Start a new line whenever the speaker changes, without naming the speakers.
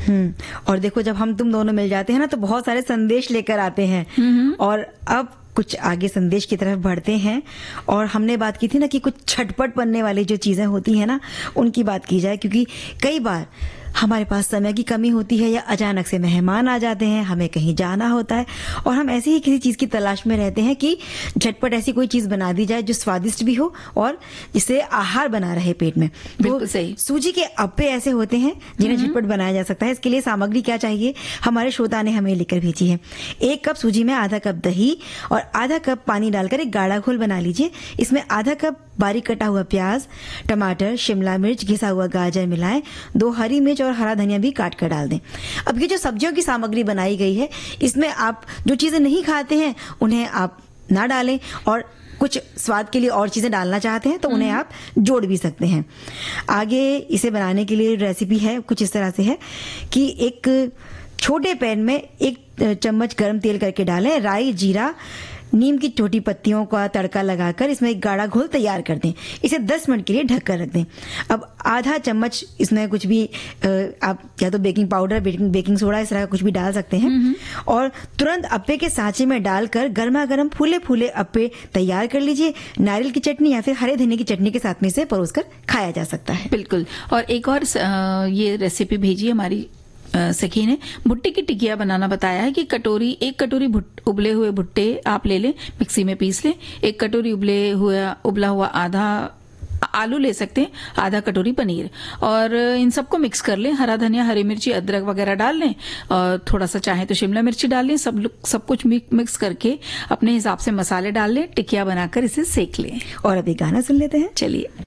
और देखो, जब हम तुम दोनों मिल जाते हैं ना तो बहुत सारे संदेश लेकर आते हैं। और अब कुछ आगे संदेश की तरफ बढ़ते हैं। और हमने बात की थी ना कि कुछ छटपट बनने वाली जो चीजें होती है ना, उनकी बात की जाए, क्योंकि कई बार हमारे पास समय की कमी होती है या अचानक से मेहमान आ जाते हैं, हमें कहीं जाना होता है और हम ऐसे ही किसी चीज की तलाश में रहते हैं कि झटपट ऐसी कोई चीज बना दी जाए जो स्वादिष्ट भी हो और जिससे आहार बना रहे पेट में।
बिल्कुल सही।
सूजी के अप्पे ऐसे होते हैं जिन्हें झटपट बनाया जा सकता है। इसके लिए सामग्री क्या चाहिए, हमारे श्रोता ने हमें लिखकर भेजी है। 1 कप सूजी में आधा कप दही और आधा कप पानी डालकर एक गाढ़ा घोल बना लीजिए। इसमें आधा कप बारीक कटा हुआ प्याज, टमाटर, शिमला मिर्च, घिसा हुआ गाजर मिलाएं। 2 हरी मिर्च और हरा धनिया भी काट कर डाल दें। अब ये जो सब्जियों की सामग्री बनाई गई है, इसमें आप जो चीजें नहीं खाते हैं उन्हें आप ना डालें और कुछ स्वाद के लिए और चीजें डालना चाहते हैं तो उन्हें आप जोड़ भी सकते हैं। आगे इसे बनाने के लिए रेसिपी है कुछ इस तरह से है कि एक छोटे पैन में 1 चम्मच गर्म तेल करके डालें। राई, जीरा, नीम की छोटी पत्तियों का तड़का लगाकर इसमें एक गाढ़ा घोल तैयार कर दें। इसे 10 मिनट के लिए ढक कर रख दें। अब आधा चम्मच इसमें कुछ भी आप या तो बेकिंग पाउडर, बेकिंग सोडा, इस तरह का कुछ भी डाल सकते हैं और तुरंत अप्पे के सांचे में डालकर गर्मा गर्म फूले फूले अप्पे तैयार कर लीजिए। नारियल की चटनी या फिर हरे धनिया की चटनी के साथ में इसे परोसकर खाया जा सकता है।
बिल्कुल। और एक और ये रेसिपी भेजी हमारी सखी ने, भुट्टे की टिकिया बनाना बताया है कि 1 कटोरी उबले हुए भुट्टे आप ले लें, मिक्सी में पीस लें। 1 कटोरी उबला हुआ आधा आलू ले सकते हैं, आधा कटोरी पनीर, और इन सबको मिक्स कर लें। हरा धनिया, हरी मिर्ची, अदरक वगैरह डाल लें और थोड़ा सा चाहे तो शिमला मिर्ची डाल लें। सब कुछ मिक्स करके अपने हिसाब से मसाले डाल लें, टिकिया बनाकर इसे सेक लें।
और अभी गाना सुन लेते हैं,
चलिए।